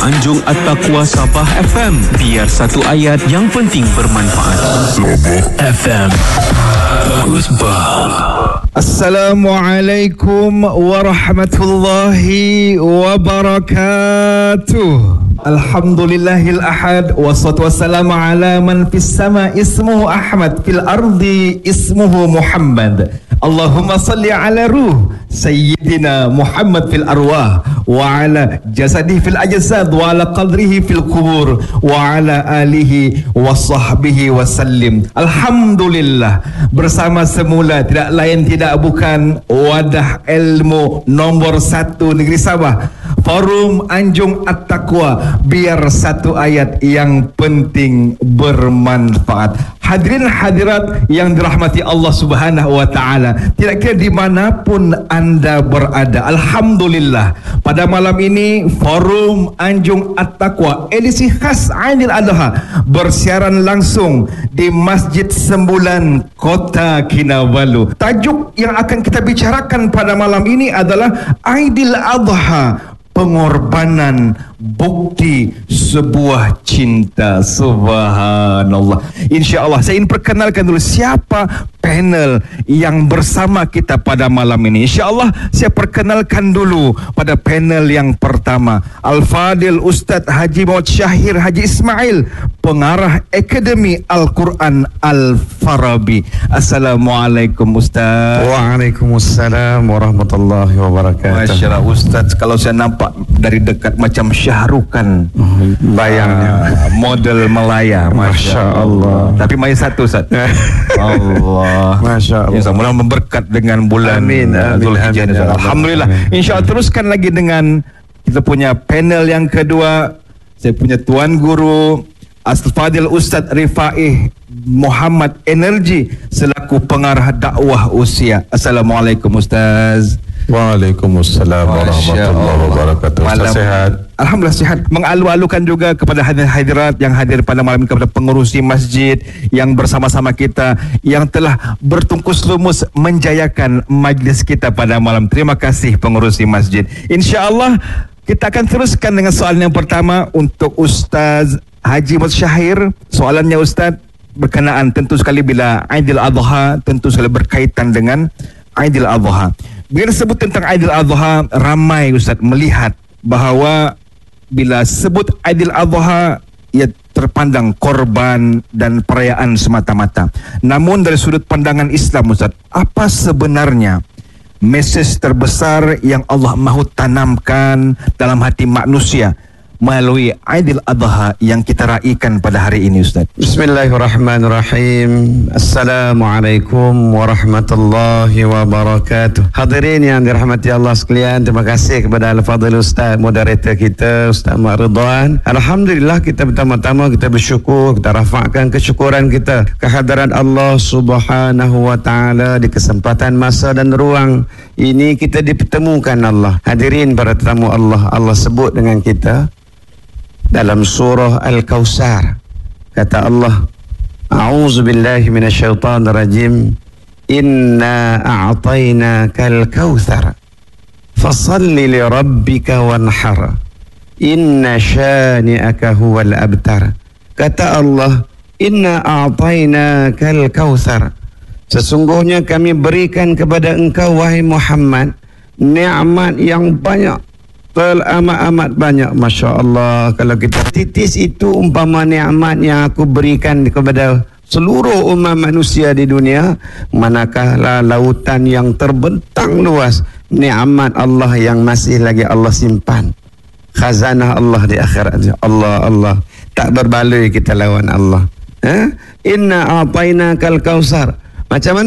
Anjung At-Taqwa Sabah FM. Biar satu ayat yang penting bermanfaat. Sabah FM. Assalamualaikum warahmatullahi wabarakatuh. Alhamdulillahil ahad. Wassalatu wassalamu ala man fis sama ismuhu Ahmad, fil ardi ismuhu Muhammad. Allahumma salli ala ruh Sayyidina Muhammad fil arwah, wa ala jasadihi fil ajsad, wa ala qadrihi fil kubur, wa ala alihi wa sahbihi wa sallim. Alhamdulillah, bersama semula tidak lain tidak bukan wadah ilmu nombor 1 negeri Sabah, Forum Anjung At-Taqwa, biar satu ayat yang penting bermanfaat. Hadirin hadirat yang dirahmati Allah Subhanahu wa taala, tidak kira dimanapun anda berada, alhamdulillah pada malam ini Forum Anjung At-Taqwa edisi khas Aidil Adha bersiaran langsung di Masjid Sembulan, Kota Kinabalu. Tajuk yang akan kita bicarakan pada malam ini adalah Aidil Adha, pengorbanan bukti sebuah cinta. Subhanallah. InsyaAllah saya ingin perkenalkan dulu siapa panel yang bersama kita pada malam ini. InsyaAllah saya perkenalkan dulu pada panel yang pertama, Al-Fadil Ustaz Haji Muhammad Syahir Haji Ismail, pengarah Akademi Al-Quran Al-Farabi. Assalamualaikum Ustaz. Waalaikumsalam warahmatullahi wabarakatuh. Masya Allah Ustaz, kalau saya nampak dari dekat macam Syahrukan, bayangnya model Melaya. Masya Allah. Tapi main satu Ustaz. Allah, Masya Allah. Insyaallah memberkat dengan bulan Zulhijjah. Alhamdulillah. InsyaAllah teruskan lagi dengan kita punya panel yang kedua. Saya punya tuan guru Al-Fadil Ustaz Rifai Muhammad Energi selaku pengarah dakwah usia. Assalamualaikum Ustaz. Waalaikumsalam warahmatullahi wabarakatuh. Ustaz sehat? Alhamdulillah sihat. Mengalu-alukan juga kepada hadirat yang hadir pada malam ini, kepada pengurusi masjid yang bersama-sama kita, yang telah bertungkus lumus menjayakan majlis kita pada malam. Terima kasih pengurusi masjid. InsyaAllah kita akan teruskan dengan soalan yang pertama untuk Ustaz Haji Muhammad Syahir. Soalannya Ustaz berkenaan tentu sekali bila Aidil Adha, tentu sekali berkaitan dengan Aidil Adha. Bila sebut tentang Aidil Adha, ramai Ustaz melihat bahawa bila sebut Aidil Adha, ia terpandang korban dan perayaan semata-mata. Namun dari sudut pandangan Islam Ustaz, apa sebenarnya mesej terbesar yang Allah mahu tanamkan dalam hati manusia melalui Aidil Adha yang kita raikan pada hari ini Ustaz? Bismillahirrahmanirrahim. Assalamualaikum warahmatullahi wabarakatuh. Hadirin yang dirahmati Allah sekalian, terima kasih kepada Al-Fadhil Ustaz moderator kita Ustaz Mak Ridwan. Alhamdulillah, kita pertama-tama kita bersyukur, kita rafakkan kesyukuran kita kehadiran Allah Subhanahu wa taala di kesempatan masa dan ruang ini kita dipertemukan Allah. Hadirin para tetamu Allah, Allah sebut dengan kita dalam surah Al-Kautsar. Kata Allah, A'udzu billahi minasyaitonir rajim. Inna a'tainakal kautsar fashalli li rabbika wanhar. Inna syani'aka huwal abtar. Kata Allah, Inna a'tainakal kautsar. Sesungguhnya kami berikan kepada engkau wahai Muhammad nikmat yang banyak, teramat-amat banyak. Masya Allah, kalau kita titis itu umpama nikmat yang aku berikan kepada seluruh umat manusia di dunia, manakala lautan yang terbentang luas nikmat Allah yang masih lagi Allah simpan, khazanah Allah di akhirat. Allah tak berbaloi kita lawan Allah. Inna a'tainakal kautsar. Macam mana